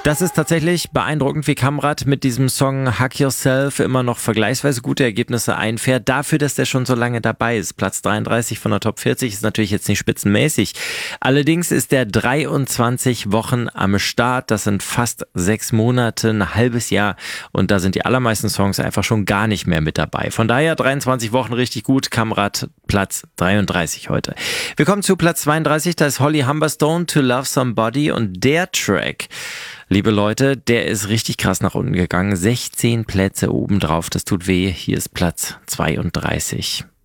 Das ist tatsächlich beeindruckend, wie Kamrat mit diesem Song Hug Yourself immer noch vergleichsweise gute Ergebnisse einfährt. Dafür, dass der schon so lange dabei ist. Platz 33 von der Top 40 ist natürlich jetzt nicht spitzenmäßig. Allerdings ist der 23 Wochen am Start. Das sind fast 6 Monate, ein halbes Jahr. Und da sind die allermeisten Songs einfach schon gar nicht mehr mit dabei. Von daher 23 Wochen richtig gut. Kamrat Platz 33 heute. Wir kommen zu Platz 32. Da ist Holly Humberstone, To Love Somebody. Und der Track, liebe Leute, der ist richtig krass nach unten gegangen. 16 Plätze obendrauf, das tut weh. Hier ist Platz 32.